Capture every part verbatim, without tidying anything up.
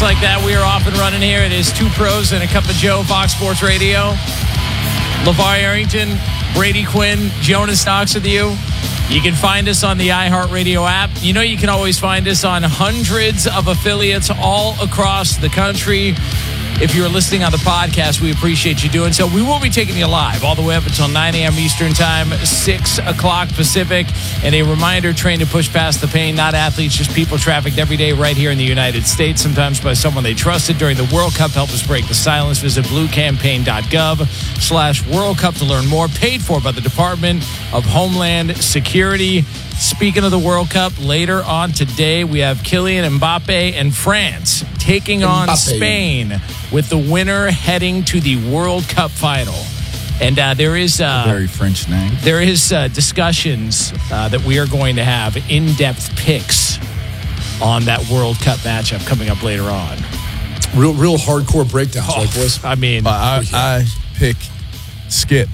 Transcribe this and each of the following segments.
like that, we are off and running here. It is Two Pros and a Cup of Joe, Fox Sports Radio. LeVar Arrington, Brady Quinn, Jonas Knox with you. You can find us on the iHeartRadio app. You know you can always find us on hundreds of affiliates all across the country. If you're listening on the podcast, we appreciate you doing so. We will be taking you live all the way up until nine a.m. Eastern Time, six o'clock Pacific. And a reminder, train to push past the pain, not athletes, just people trafficked every day right here in the United States, sometimes by someone they trusted during the World Cup. Help us break the silence. Visit bluecampaign.gov slash World Cup to learn more. Paid for by the Department of Homeland Security. Speaking of the World Cup, later on today, we have Kylian Mbappe and France taking on Mbappe. Spain, with the winner heading to the World Cup final. And uh, there is uh, very French name. There is uh, discussions uh, that we are going to have in-depth picks on that World Cup matchup coming up later on. Real, real hardcore breakdowns, Oh, right, boys? I mean, But I, I pick Skip.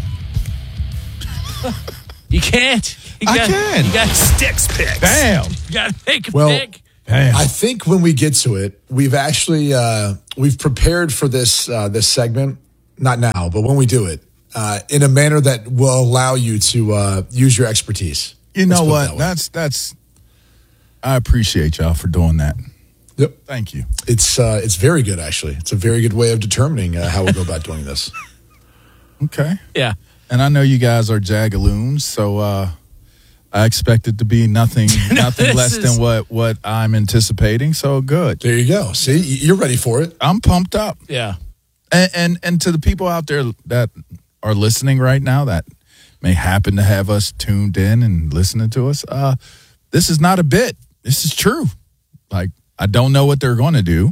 you can't. You I got, can. You got sticks picks. Damn. You got to make a Well, pick. Damn. I think when we get to it, we've actually uh, we've prepared for this uh, this segment. Not now, but when we do it, uh, in a manner that will allow you to uh, use your expertise. You Let's know put it what? that way. That's that's. I appreciate y'all for doing that. Yep. Thank you. It's uh, it's very good, actually. It's a very good way of determining uh, how we go about doing this. Okay. Yeah. And I know you guys are Jagaloons, so uh, I expect it to be nothing No, nothing this less is- than what, what I'm anticipating. So good. There you go. See, you're ready for it. I'm pumped up. Yeah. And, and and to the people out there that are listening right now that may happen to have us tuned in and listening to us, uh, this is not a bit. This is true. Like, I don't know what they're going to do,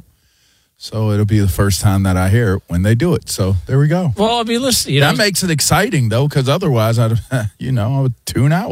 so it'll be the first time that I hear it when they do it. So there we go. Well, I mean, listen, you know, That makes it exciting, though, because otherwise, I'd, you know, I would tune out.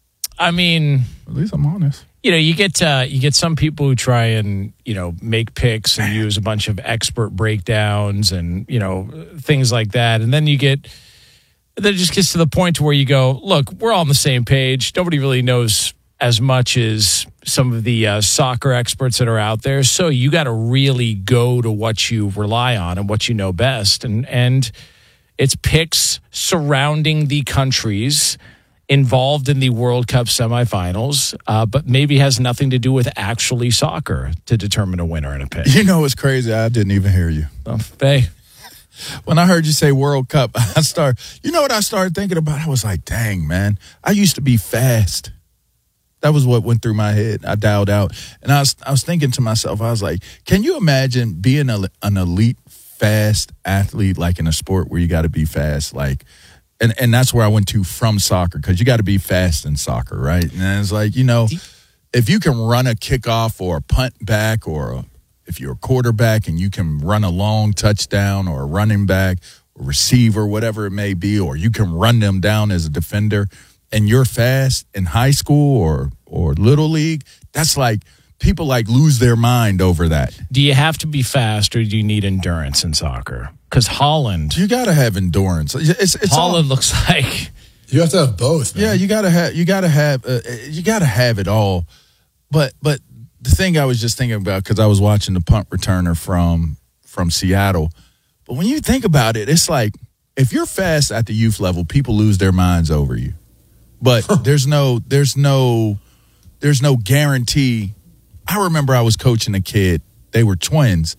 I mean, At least I'm honest. you know, you get uh, you get some people who try and, you know, make picks and use a bunch of expert breakdowns and, you know, things like that. And then you get, then it just gets to the point to where you go, look, we're all on the same page. Nobody really knows as much as some of the uh, soccer experts that are out there. So you got to really go to what you rely on and what you know best. And, and it's picks surrounding the countries involved in the World Cup semifinals, uh, but maybe has nothing to do with actually soccer to determine a winner in a pick. You know what's crazy? I didn't even hear you. So, hey, When I heard you say World Cup, I start. You know what I started thinking about? I was like, dang, man, I used to be fast. That was what went through my head. I dialed out. And I was I was thinking to myself, I was like, can you imagine being a, an elite fast athlete, like in a sport where you got to be fast? Like, and, and that's where I went to from soccer, because you got to be fast in soccer, right? And it's like, you know, if you can run a kickoff or a punt back, or a, if you're a quarterback and you can run a long touchdown, or a running back or receiver, whatever it may be, or you can run them down as a defender, and you're fast in high school or or little league, that's like, people like lose their mind over that. do you have to be fast or do you need endurance in soccer? Because Holland, You got to have endurance. It's, it's Holland all, looks like You have to have both, man. yeah, you got to have you got to have uh, you got to have it all. But but the thing I was just thinking about, because I was watching the punt returner from from Seattle. But when you think about it, it's like, if you're fast at the youth level, people lose their minds over you. But there's no there's no there's no guarantee. I remember I was coaching a kid. They were twins,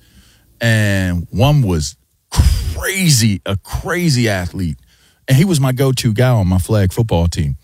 and one was crazy, a crazy athlete. And he was my go-to guy on my flag football team.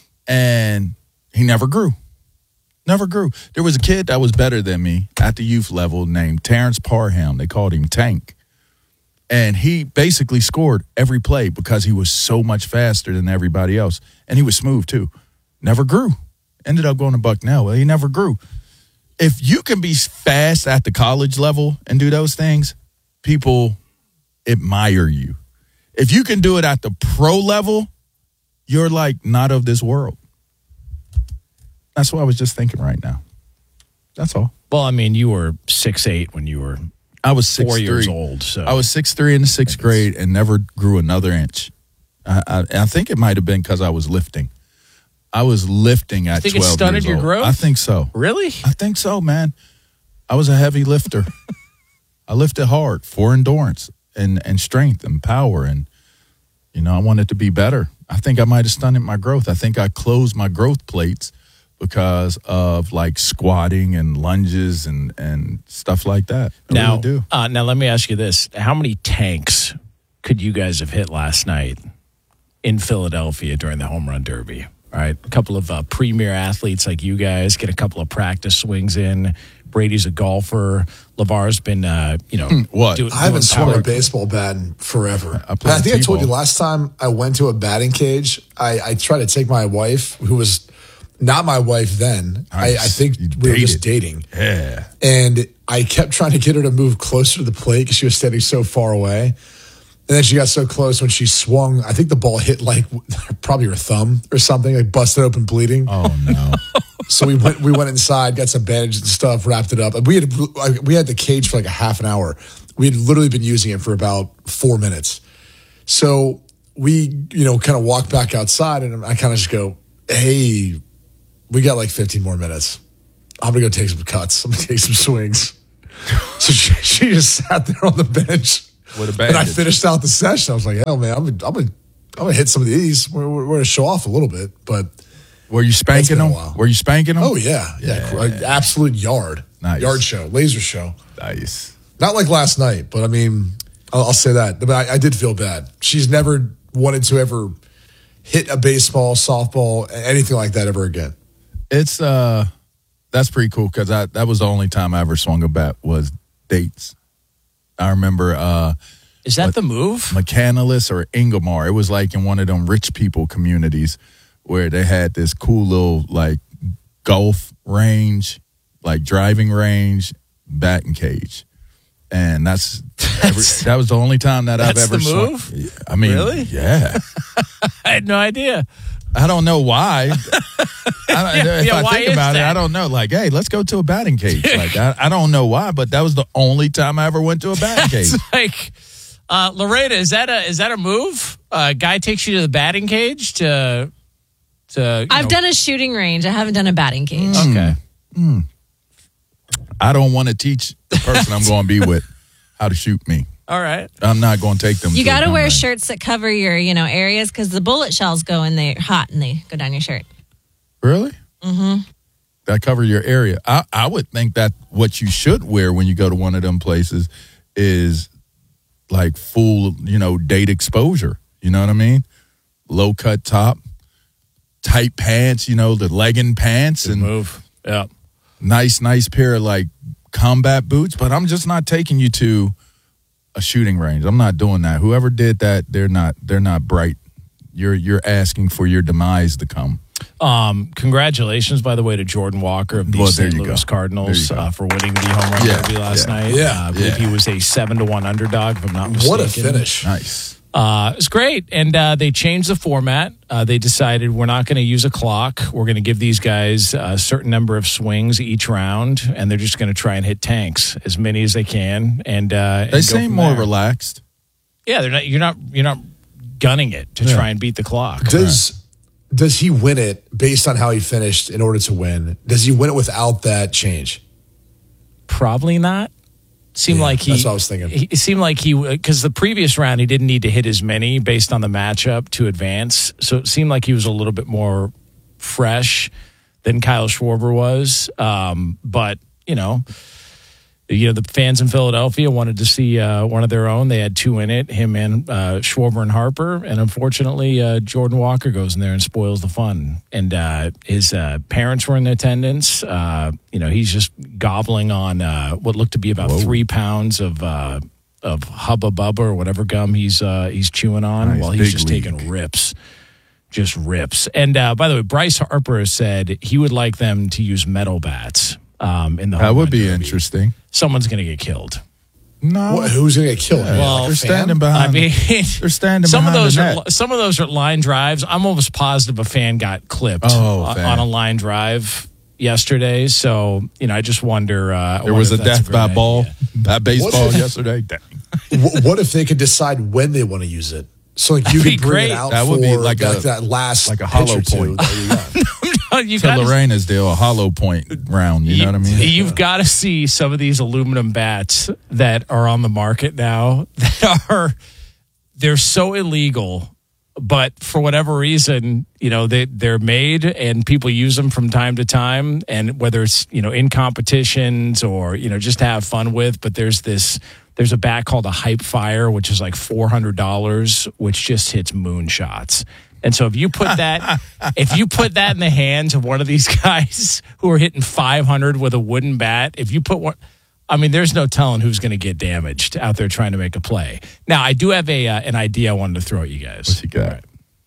And he never grew. Never grew. There was a kid that was better than me at the youth level named Terrence Parham. They called him Tank. And he basically scored every play because he was so much faster than everybody else. And he was smooth, too. Never grew. Ended up going to Bucknell. Well, he never grew. If you can be fast at the college level and do those things, people admire you. If you can do it at the pro level, you're like not of this world. That's what I was just thinking right now. That's all. well, I mean, you were six eight when you were I was six four three. years old. So I was six three in the sixth grade and never grew another inch. I, I, I think it might have been because I was lifting. I was lifting at think it twelve stunted years your old. growth? I think so. really? I think so, man. I was a heavy lifter. I lifted hard for endurance and, and strength and power. And, you know, I wanted to be better. I think I might have stunted my growth. I think I closed my growth plates because of like squatting and lunges and, and stuff like that. I now, really do. Uh, now let me ask you this. How many tanks could you guys have hit last night in Philadelphia during the home run derby? All right, a couple of uh, premier athletes like you guys get a couple of practice swings in. Brady's a golfer. LeVar's been, uh, you know, what? Do, I haven't doing swung power. a baseball bat in forever. I played I think I told you T-ball. last time I went to a batting cage. I, I tried to take my wife, who was not my wife then. I, I think You we were just dated. dating. Yeah. And I kept trying to get her to move closer to the plate because she was standing so far away. And then she got so close when she swung, I think the ball hit like probably her thumb or something, like busted open bleeding. Oh, no. So we went we went inside, got some bandages and stuff, wrapped it up. And we had we had the cage for like a half an hour. We had literally been using it for about four minutes. So we, you know, kind of walked back outside and I kind of just go, hey, we got like fifteen more minutes. I'm going to go take some cuts. I'm going to take some swings. So she, she just sat there on the bench. With a And I bandage. finished out the session. I was like, hell, man, I'm gonna, I'm gonna, I'm gonna hit some of these. We're, we're, we're gonna show off a little bit, but Were you It's spanking been a them? while. Were you spanking them? oh yeah, yeah, like, absolute yard, Nice. yard show, laser show. Nice. Not like last night, but I mean, I'll, I'll say that. But I, I did feel bad. She's never wanted to ever hit a baseball, softball, anything like that ever again. It's uh, that's pretty cool because I that was the only time I ever swung a bat was dates. I remember uh, Is that the move? McCandless or Ingomar. It was like in one of them rich people communities where they had this cool little like golf range, like driving range, batting cage, and that's, every, that was the only time that I've That's ever the swung. move? I mean, Really? yeah. I had no idea. I don't know why. I, Yeah, if yeah, I why think is about it, that? I don't know. Like, hey, let's go to a batting cage. Like, I, I don't know why, but that was the only time I ever went to a batting cage. It's like, uh, Loretta, is that a is that a move? A uh, guy takes you to the batting cage to to. you I've know- done a shooting range. I haven't done a batting cage. Okay. I don't want to teach the person I'm going to be with how to shoot me. All right. I'm not going to take them. You to a got to gun wear range. shirts that cover your, you know, areas because the bullet shells go and they're hot and they go down your shirt. Really? Mm-hmm. That cover your area. I, I would think that what you should wear when you go to one of them places is like full, you know, date exposure. You know what I mean? Low cut top, tight pants, you know, the legging pants, and Move. Yeah. nice, nice pair of like combat boots. But I'm just not taking you to a shooting range. I'm not doing that. Whoever did that, they're not they're not bright. You're you're asking for your demise to come. Um, congratulations, by the way, to Jordan Walker of the Well, there Saint you Louis go. Cardinals There you go. uh, for winning the home run Yeah, derby last yeah, night. yeah, uh, I believe yeah. he was a seven to one underdog, if I'm not mistaken. What a finish! Nice. Uh, it was great. And uh, they changed the format. Uh, they decided we're not going to use a clock. We're going to give these guys a certain number of swings each round, and they're just going to try and hit tanks, as many as they can. And uh, They and go seem from more there. relaxed. Yeah, they're not. You're not. You're not gunning it to Yeah. try and beat the clock. Does does he win it based on how he finished in order to win? Does he win it without that change? Probably not. Seemed Yeah, like he. that's what I was thinking. He, it seemed like he because the previous round he didn't need to hit as many based on the matchup to advance. So it seemed like he was a little bit more fresh than Kyle Schwarber was. Um, but you know, you know the fans in Philadelphia wanted to see uh, one of their own. They had two in it, him and uh, Schwarber and Harper. And unfortunately, uh, Jordan Walker goes in there and spoils the fun. And uh, his uh, parents were in attendance. Uh, you know, he's just gobbling on uh, what looked to be about three pounds of uh, of Hubba Bubba or whatever gum he's uh, he's chewing on Nice, while he's big just league. taking rips. Just rips. And uh, by the way, Bryce Harper said he would like them to use metal bats um, in the That home would run be derby. interesting. Someone's going to get killed. No, What, who's going to get killed? Well, Like a they're fan? standing behind. I mean, they're standing some of behind those the are net. some of those are line drives. I'm almost positive a fan got clipped Oh, on, fan. on a line drive yesterday. So you know, I just wonder. Uh, I There wonder was a if that's death great by idea. ball, by baseball What if- yesterday. Dang. Wh- what if they could decide when they want to use it? So like you That'd could be bring great. it out That for would be like that, a- that last like a pitch hollow or two point. that you got. you to gotta, Lorena's deal, a hollow point round. You, you know what I mean? You've got to see some of these aluminum bats that are on the market now that are they're so illegal. But for whatever reason, you know, they, they're made and people use them from time to time. And whether it's, you know, in competitions or, you know, just to have fun with. But there's this, there's a bat called a Hype Fire, which is like four hundred dollars, which just hits moonshots. And so if you put that, if you put that in the hands of one of these guys who are hitting five hundred with a wooden bat, if you put one, I mean, there's no telling who's going to get damaged out there trying to make a play. Now, I do have a uh, an idea I wanted to throw at you guys. What's he got? Right.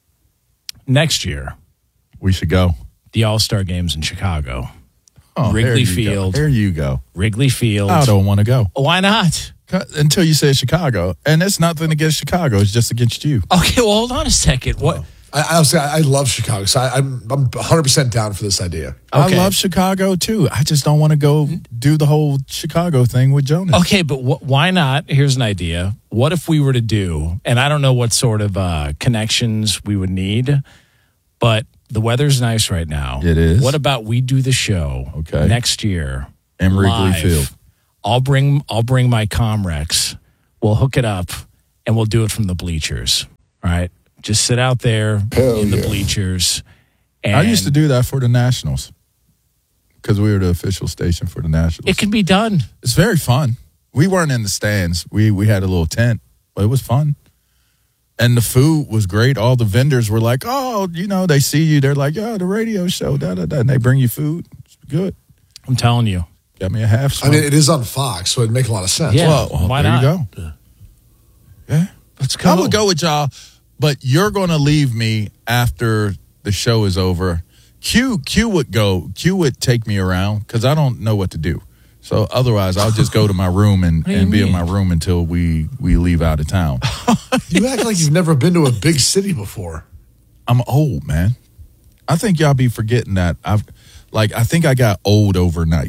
Next year, we should go. The All-Star Games in Chicago. Oh, Wrigley there you Field. Go. There you go. Wrigley Field. I don't want to go. Why not? Until you say Chicago. And it's nothing against Chicago. It's just against you. Okay, well, hold on a second. What? I, I honestly, I, I love Chicago, so I, I'm I'm one hundred percent down for this idea. Okay. I love Chicago too. I just don't want to go do the whole Chicago thing with Jonas. Okay, but wh- why not? Here's an idea. What if we were to do, and I don't know what sort of uh, connections we would need, but the weather's nice right now. It is. What about we do the show Okay. next year In Wrigley live? Field. I'll bring I'll bring my Comrex. We'll hook it up, and we'll do it from the bleachers. All right, just sit out there Hell in the yeah. bleachers. And I used to do that for the Nationals because we were the official station for the Nationals. It can be done. It's very fun. We weren't in the stands. We we had a little tent, but it was fun. And the food was great. All the vendors were like, oh, you know, they see you. They're like, oh, the radio show, da, da, da. And they bring you food. It's good. I'm telling you. Got me a half I mean, smoke. it is on Fox, so it'd make a lot of sense. Yeah. Well, well, why there not? you go. Yeah. yeah. Let's go. I would go with y'all, but you're going to leave me after the show is over. Q Q would go. Q would take me around because I don't know what to do. So otherwise, I'll just go to my room and, do you and be in mean? my room until we, we leave out of town. You act like you've never been to a big city before. I'm old, man. I think y'all be forgetting that. I've like I think I got old overnight.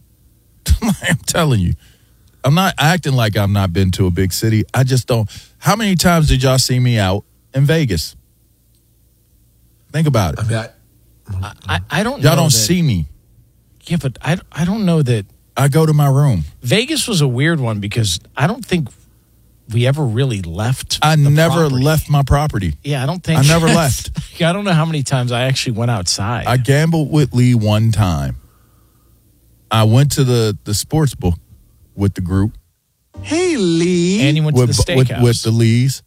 I'm telling you. I'm not acting like I've not been to a big city. I just don't. How many times did y'all see me out in Vegas? Think about it. I mean, I, I, I don't Y'all know don't that- see me. Yeah, but I, I don't know that I go to my room. Vegas was a weird one because I don't think we ever really left. I the never property. left my property. Yeah, I don't think I never left. I don't know how many times I actually went outside. I gambled with Lee one time. I went to the, the sports book with the group. hey, Lee. and you went with, to the with, steakhouse. with the Lees.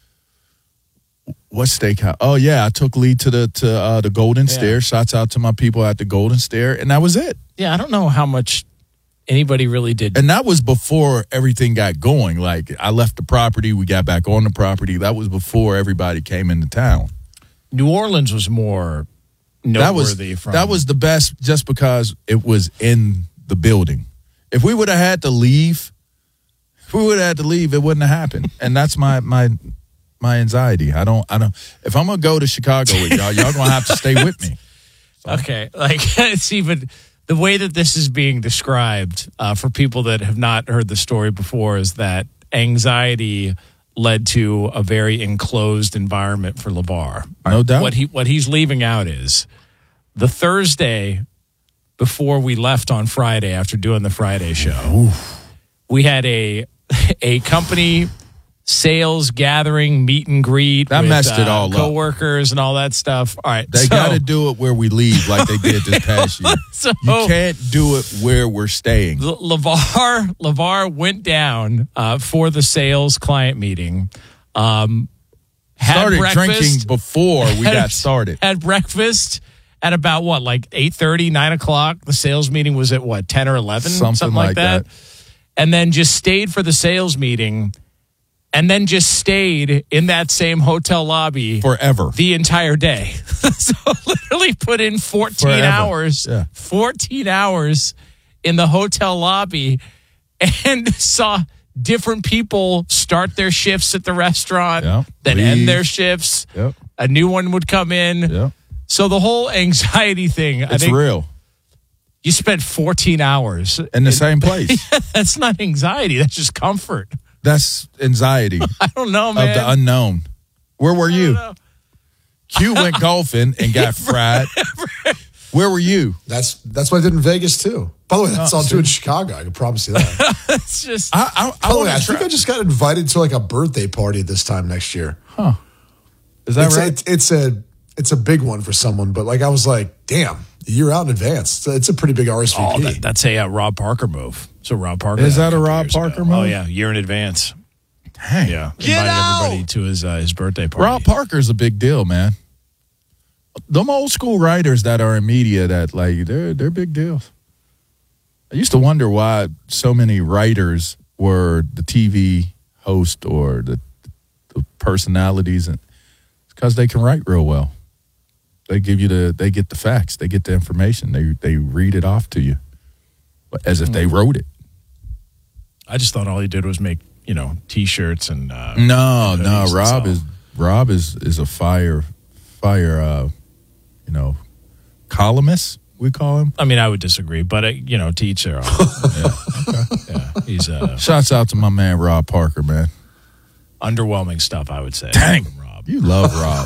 What steakhouse? Oh yeah, I took Lee to the to uh, the Golden Yeah. Stair. Shouts out to my people at the Golden Stair, and that was it. yeah, I don't know how much anybody really did. And that was before everything got going. Like I left the property, we got back on the property. That was before everybody came into town. New Orleans was more That was noteworthy from that was the best, just because it was in the building. If we would have had to leave, if we would have had to leave, it wouldn't have happened. And that's my my. My anxiety. I don't. I don't. If I'm gonna go to Chicago with y'all, y'all gonna have to stay with me. Okay, like it's even the way that this is being described uh, for people that have not heard the story before is that anxiety led to a very enclosed environment for LeVar. No doubt. What he what he's leaving out is the Thursday before we left on Friday after doing the Friday show. We had a a company sales gathering, meet and greet. That with, messed it uh, all up. coworkers and all that stuff. All right, They so- got to do it where we leave, like they did this past year. So You can't do it where we're staying. L- LeVar LeVar went down uh, for the sales client meeting. Um, had Started breakfast, drinking before we had- got started. Had breakfast at about what, like eight thirty, nine o'clock. The sales meeting was at what, ten or eleven, Something like, like that. that. And then just stayed for the sales meeting, and then just stayed in that same hotel lobby Forever. the entire day. So literally put in fourteen Forever. hours, Yeah. fourteen hours in the hotel lobby and saw different people start their shifts at the restaurant, Yep. then Leave. end their shifts. Yep. A new one would come in. Yep. So the whole anxiety thing, I It's think real. you spent fourteen hours. In the same place. That's not anxiety. That's just comfort. That's anxiety I don't know, of man. the unknown. Where were you? know. Q went golfing and got fried. Where were you? That's that's what I did in Vegas too. By the way, that's Oh, all see? too in Chicago. I can promise you that. It's just I I, By I, the way, wanna I try- think I just got invited to like a birthday party this time next year. Is that It's, right? it's, it's a it's a big one for someone, but like I was like, damn, a year out in advance. It's a, it's a pretty big R S V P. oh, that, that's a uh, Rob Parker move. So Rob Parker Is did that a couple Rob years Parker ago. move? Oh yeah, year in advance. Dang. Yeah, Get invited out! everybody to his uh, his birthday party. Rob Parker's a big deal, man. Them old school writers that are in media, that like they're they're big deals. I used to wonder why so many writers were the T V host or the, the personalities, and it's because they can write real well. They give you the they get the facts, they get the information, they they read it off to you, as if they wrote it. I just thought all he did was make you know T-shirts and uh, No, no, hoodies and Rob stuff. is Rob is is a fire fire uh you know columnist, we call him. I mean, I would disagree, but uh, you know, to each their own. yeah. yeah, he's uh, Shouts out to my man Rob Parker, man. underwhelming stuff. I would say. Dang. from Rob. You love Rob.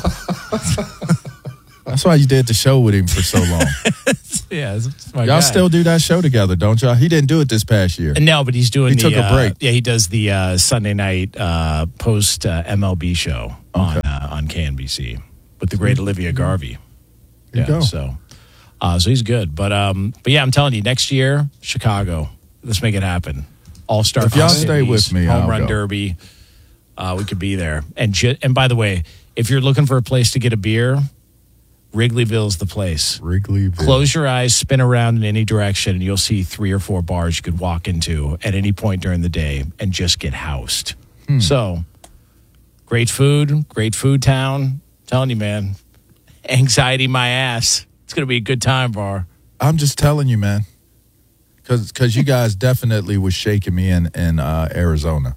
That's why you did the show with him for so long. Yeah, it's, it's my Y'all guy. still do that show together, don't y'all? He didn't do it this past year. No, but he's doing. He the, took a uh, break. Yeah, he does the uh, Sunday night uh, post uh, M L B show on uh, on K N B C with the great Olivia Garvey. There you yeah, go. so uh, so he's good. But um, but yeah, I'm telling you, next year Chicago, let's make it happen. All star. If y'all stay with me, home I'll run go. derby. Uh, we could be there. And ju- and by the way, if you're looking for a place to get a beer, Wrigleyville's the place. Wrigleyville. Close your eyes, spin around in any direction, and you'll see three or four bars you could walk into at any point during the day and just get housed. Hmm. So, great food, great food town. Telling you, man, anxiety my ass. It's going to be a good time, bar. I'm just telling you, man. Because you guys definitely was shaking me in, in uh, Arizona.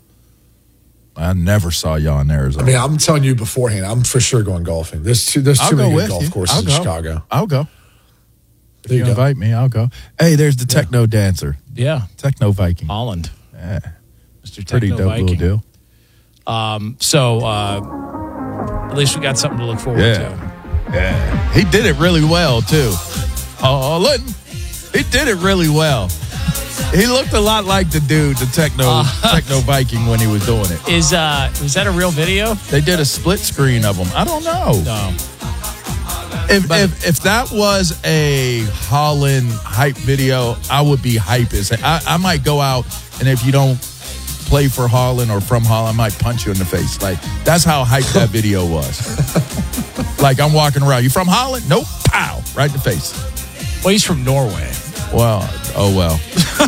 I never saw y'all in Arizona. I mean, I'm telling you beforehand, I'm for sure going golfing. There's too there's I'll too go many with good golf you. courses I'll in go. Chicago. I'll go. If There you you go. invite me, I'll go. Hey, there's the Techno Dancer, Yeah, Techno Viking. Holland. Yeah, Mister pretty Techno dope Viking. little deal. Um, so, uh, at least we got something to look forward Yeah. to. Yeah, he did it really well too. Holland, he did it really well. He looked a lot like the dude, the Techno Uh, Techno Viking, when he was doing it. Is uh, was that a real video? They did a split screen of him. I don't know. No. If, if if that was a Holland hype video, I would be hype as I, I might go out, and if you don't play for Holland or from Holland, I might punch you in the face. Like, that's how hype that video was. Like, I'm walking around. You from Holland? Nope. Pow. Right in the face. Well, he's from Norway. Well, oh well.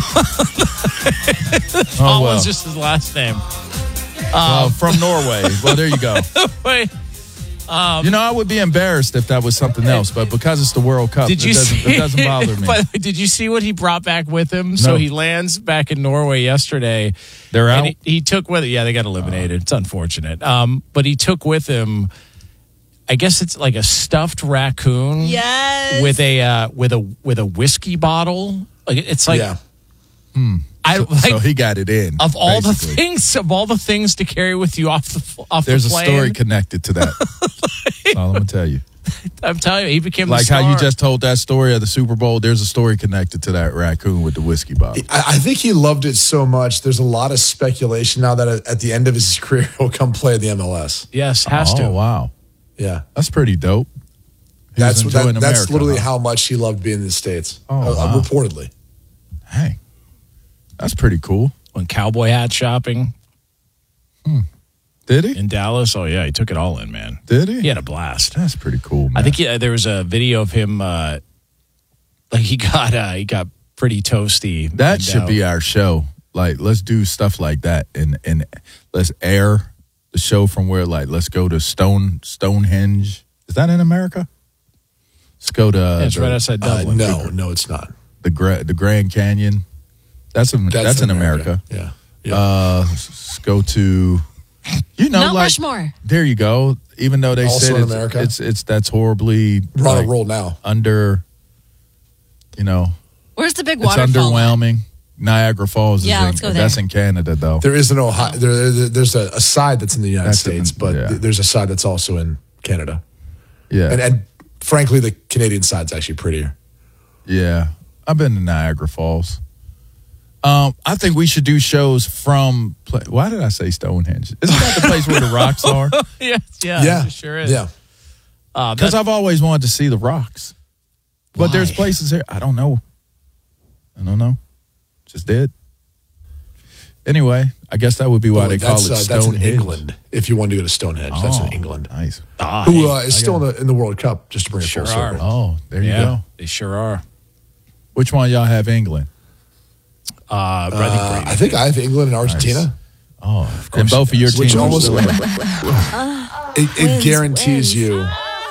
oh well. Holland's just his last name. Well, from Norway. Well, there you go. Wait, You know, I would be embarrassed if that was something else, but because it's the World Cup, did it, you doesn't, see? it doesn't bother me. By the way, did you see what he brought back with him? So No. he lands back in Norway yesterday. They're and out? He, he took with it. Yeah, they got eliminated. It's unfortunate. Um, but he took with him. I guess it's like a stuffed raccoon. Yes. With a uh, with a with a whiskey bottle. Like it's like yeah. I like so he got it in. of all basically. the things of all the things to carry with you off the off There's the a plane. story connected to that. That's all I'm gonna tell you. I'm telling you, he became Like the how you star. just told that story of the Super Bowl. There's a story connected to that raccoon with the whiskey bottle. I, I think he loved it so much. There's a lot of speculation now that at, at the end of his career, he'll come play the M L S. yes has oh to. wow, Yeah. that's pretty dope. He That's was that, enjoying that's America, literally huh? how much he loved being in the States. Oh, uh, wow. reportedly. Hey, that's pretty cool. When cowboy hat shopping Did he? in Dallas, oh yeah, he took it all in, man. Did he? He had a blast. That's pretty cool, man. I think he, there was a video of him, uh, like he got uh, he got pretty toasty. that And, should uh, be our show. Like, let's do stuff like that, and and let's air the show from where, like, let's go to Stone Stonehenge. Is that in America? Let's go to uh, Yeah, it's the, right outside Uh, Dublin. no, no, it's not. the Gra- the Grand Canyon. That's in, that's, in America. Yeah. yeah. Uh, let's go to, you know, Mount like, Rushmore. there you go. Even though they Also said in it's, America? it's it's that's horribly We're on like, a roll now. under, you know, Where's the big it's waterfall? at? underwhelming. Niagara Falls Yeah, is in, let's go that's there. in Canada though. There is an Ohio. There, there- there's a, a side that's in the United That's in- States, but yeah. th- there's a side that's also in Canada. yeah, And, and frankly, the Canadian side's actually prettier. Yeah, I've been to Niagara Falls. Um, I think we should do shows from. Play, why did I say Stonehenge? Isn't that the place where the rocks are? yeah, yeah, Yeah, it sure is. Yeah. Uh, Because that- I've always wanted to see the rocks, but Why? there's places here I don't know. I don't know. Just did. Anyway, I guess that would be why Oh, they call that's, it uh, that's in Stonehenge. England. If you want to go to Stonehenge, that's Oh, in England. Nice. Ah, Who hey, uh, is still in the, in the World Cup, just to bring it Sure full are. circle. Oh, there you yeah, go. they sure are. Which one y'all have England? Uh, I think Uh, Brady. I think I have England and Argentina. Oh, of course. And both of your Which teams. are almost still- it, it Wins, guarantees wins. you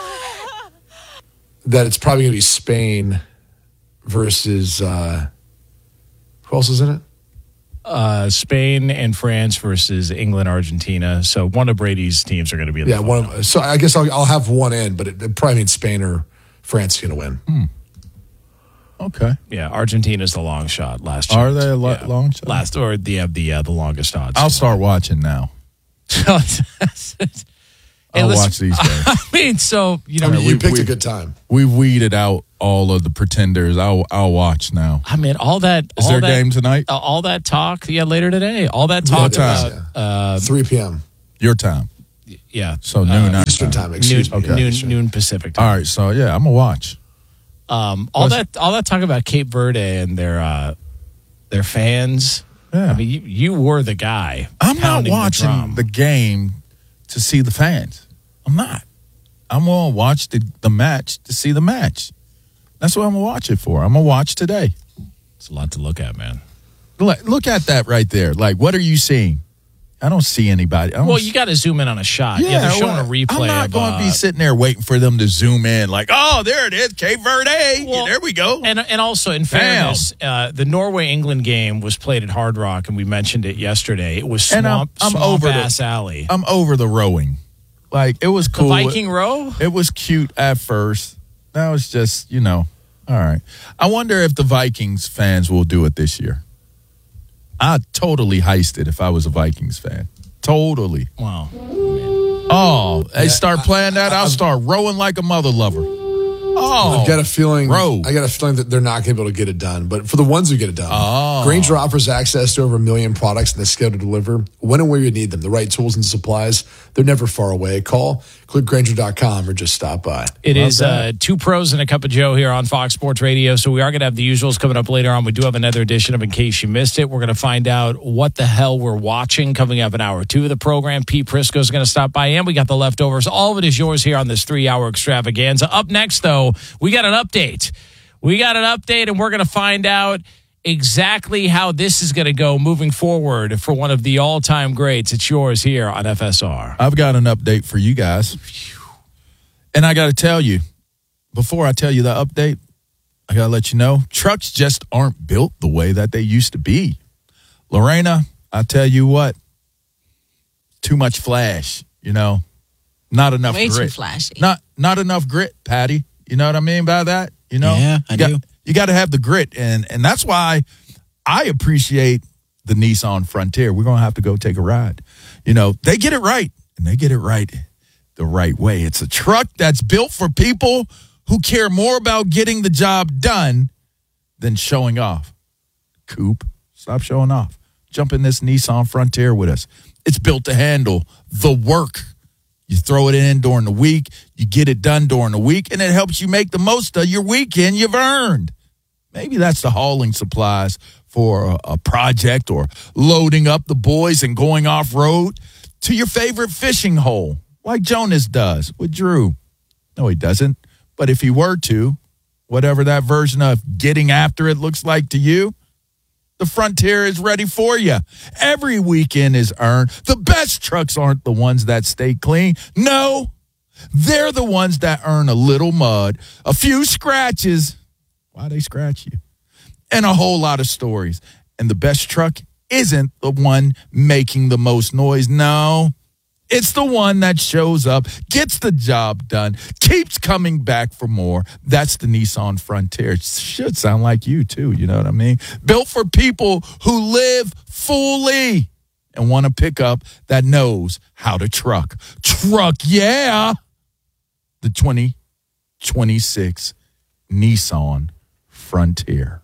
that it's probably going to be Spain versus uh, who else is in it? uh, Spain and France versus England, Argentina. So one of Brady's teams are going to be in the Yeah, one of, so I guess I'll, I'll have one in, but it, it probably means Spain or France is going to win. Okay. Yeah, Argentina's the long shot last year. Are they a lo- Yeah. long shot? Last or the uh, the uh, the longest odds. I'll start watching now. Hey, I'll listen, watch these games. I mean, so you know, I mean, you we- picked we- a good time. We weeded out all of the pretenders. I'll I'll watch now. I mean, all that. Is all there a that, game tonight? uh, all that talk, yeah, later today. All that talk What time? about, uh, three p.m. Your time. yeah, So noon. our Eastern time. noon, Excuse me. noon, Eastern. noon Pacific All time. right. So yeah, I'm gonna watch. Um, all What's- that, all that talk about Cape Verde and their uh, their fans. Yeah. I mean, you, you were the guy. I'm not pounding watching the, drum. the game to see the fans. I'm not. I'm gonna watch the, the match to see the match. That's what I'm gonna watch it for. I'm gonna watch today. It's a lot to look at, man. Look, look at that right there. Like, what are you seeing? I don't see anybody. I don't Well, see- you got to zoom in on a shot. Yeah, they're showing well, a replay. I'm not of, going to uh, be sitting there waiting for them to zoom in. Like, oh, there it is, Cape Verde. Well, Yeah, there we go. And and also, in fairness, uh, the Norway England game was played at Hard Rock, and we mentioned it yesterday. It was And I'm- swamp, I'm swamp over the- ass alley. I'm over the rowing. Like, it was The cool. Viking row. It was cute at first. Now it's just, you know, all right. I wonder if the Vikings fans will do it this year. I'd totally heist it if I was a Vikings fan. Totally. Wow. Oh, they start playing that, I'll start rowing like a mother lover. Oh, I've got a feeling. Row. I got a feeling that they're not going to be able to get it done. But for the ones who get it done, Oh. Grainger offers access to over a million products and they're scheduled to deliver when and where you need them. The right tools and supplies. They're never far away. Call, click Grainger dot com or just stop by. It Love is that. uh, two pros and a cup of Joe here on Fox Sports Radio. So we are going to have the usuals coming up later on. We do have another edition of In Case You Missed It. We're going to find out what the hell we're watching coming up in hour two of the program. Pete Prisco is going to stop by, and we got the leftovers. All of it is yours here on this three-hour extravaganza. Up next, though, we got an update. We got an update, and we're going to find out exactly how this is going to go moving forward for one of the all-time greats. It's yours here on F S R. I've got an update for you guys. And I got to tell you, before I tell you the update, I got to let you know, trucks just aren't built the way that they used to be. Lorena, I tell you what, too much flash, you know, not enough Way too grit. flashy. Not not enough grit, Patty. You know what I mean by that? You know, Yeah, I you got, do. You got to have the grit, and and that's why I appreciate the Nissan Frontier. We're gonna have to go take a ride. You know, they get it right, and they get it right the right way. It's a truck that's built for people who care more about getting the job done than showing off. Coop, stop showing off. Jump in this Nissan Frontier with us. It's built to handle the work. You throw it in during the week, you get it done during the week, and it helps you make the most of your weekend you've earned. Maybe that's the hauling supplies for a, a project or loading up the boys and going off-road to your favorite fishing hole, like Jonas does with Drew. No, he doesn't. But if he were to, whatever that version of getting after it looks like to you, the Frontier is ready for you. Every weekend is earned. The best trucks aren't the ones that stay clean. No, they're the ones that earn a little mud, a few scratches. Why they scratch you? And a whole lot of stories. And the best truck isn't the one making the most noise. No, it's the one that shows up, gets the job done, keeps coming back for more. That's the Nissan Frontier. It should sound like you, too. You know what I mean? Built for people who live fully and want a pickup that knows how to truck. Truck, yeah. The twenty twenty-six Nissan frontier.